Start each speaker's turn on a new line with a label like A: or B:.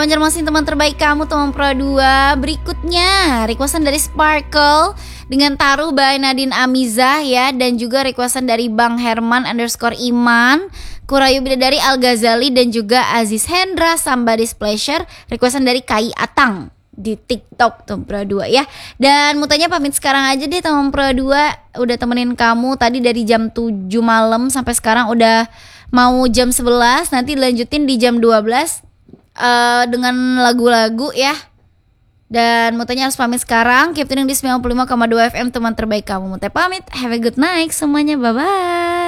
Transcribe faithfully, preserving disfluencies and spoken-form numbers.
A: Banjarmasin teman terbaik kamu teman Pro dua. Berikutnya requestan dari Sparkle dengan Taruh by Nadine Amizah ya. Dan juga requestan dari Bang Herman underscore Iman, Kurayu Bidadari Al Ghazali, dan juga Aziz Hendra Somebody's Pleasure. Requestan dari Kai Atang di TikTok teman Pro dua ya. Dan mutanya pamit sekarang aja deh teman Pro dua. Udah temenin kamu tadi dari jam tujuh malam sampai sekarang udah mau jam sebelas. Nanti lanjutin di jam dua belas uh, dengan lagu-lagu ya. Dan Mutanya harus pamit sekarang. Keep tuning di sembilan puluh lima koma dua F M teman terbaik kamu. Mute pamit. Have a good night semuanya. Bye bye.